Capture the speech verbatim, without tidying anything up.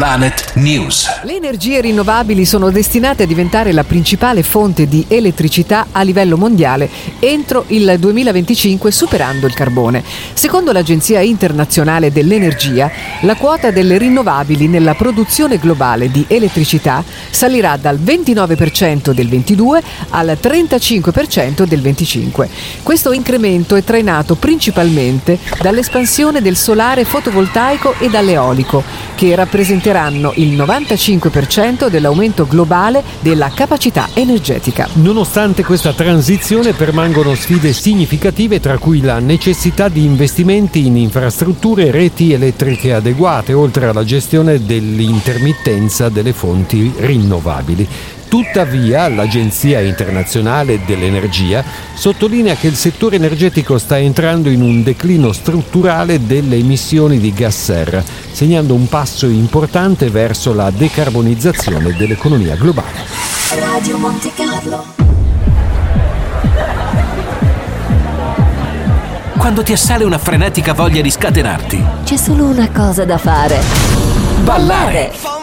Planet News. Le energie rinnovabili sono destinate a diventare la principale fonte di elettricità a livello mondiale entro il duemilaventicinque, superando il carbone. Secondo l'Agenzia Internazionale dell'Energia, la quota delle rinnovabili nella produzione globale di elettricità salirà dal ventinove per cento del ventidue al trentacinque per cento del venticinque. Questo incremento è trainato principalmente dall'espansione del solare fotovoltaico e dall'eolico, che rappresenteranno il novantacinque per cento dell'aumento globale della capacità energetica. Nonostante questa transizione permangono sfide significative, tra cui la necessità di investimenti in infrastrutture e reti elettriche adeguate, oltre alla gestione dell'intermittenza delle fonti rinnovabili. Tuttavia, l'Agenzia Internazionale dell'Energia sottolinea che il settore energetico sta entrando in un declino strutturale delle emissioni di gas serra, segnando un passo importante verso la decarbonizzazione dell'economia globale. Radio Monte Carlo. Quando ti assale una frenetica voglia di scatenarti, C'è solo una cosa da fare. ballare.